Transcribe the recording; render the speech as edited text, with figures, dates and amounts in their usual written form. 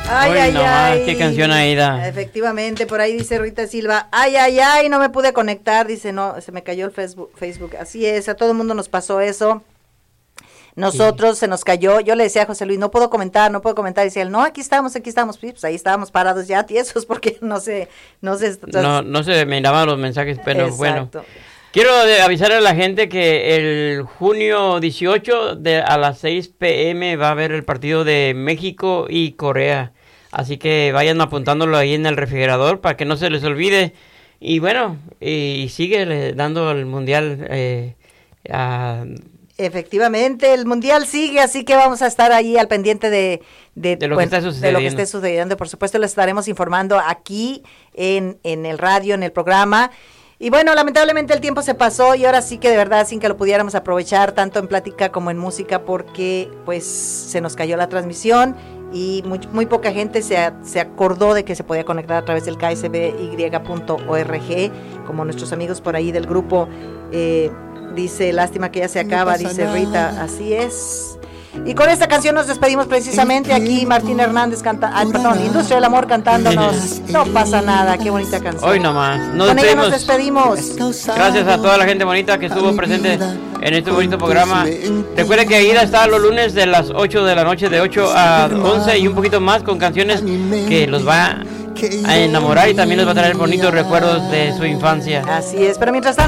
Ay, ay, ay. Qué canción, Aida. Efectivamente, por ahí dice Rita Silva, ay, ay, ay, no me pude conectar, dice, no, se me cayó el Facebook. Así es, a todo el mundo nos pasó eso. Nosotros se nos cayó, yo le decía a José Luis, no puedo comentar, y decía él, no, aquí estamos, pues ahí estábamos parados ya tiesos, porque no se miraban los mensajes, pero exacto. Bueno. Quiero avisar a la gente que el junio 18 a las 6 p.m. va a haber el partido de México y Corea. Así que vayan apuntándolo ahí en el refrigerador para que no se les olvide. Y bueno, y sigue dando el mundial Efectivamente, el mundial sigue, así que vamos a estar ahí al pendiente de lo que esté sucediendo. Por supuesto, les estaremos informando aquí en el radio, en el programa. Y bueno, lamentablemente el tiempo se pasó y ahora sí que de verdad sin que lo pudiéramos aprovechar tanto en plática como en música porque pues se nos cayó la transmisión y muy poca gente se acordó de que se podía conectar a través del ksby.org, como nuestros amigos por ahí del grupo. Dice, lástima que ya se acaba, dice Rita, así es. Y con esta canción nos despedimos precisamente. Aquí Martín Hernández Industria del Amor cantándonos No pasa nada, qué bonita canción. Hoy nomás, con ella nos despedimos. Gracias a toda la gente bonita que estuvo presente en este bonito programa. Recuerden que Aida está los lunes de las 8 de la noche, de 8 a 11 y un poquito más, con canciones que los va a enamorar y también les va a traer bonitos recuerdos de su infancia. Así es, pero mientras tanto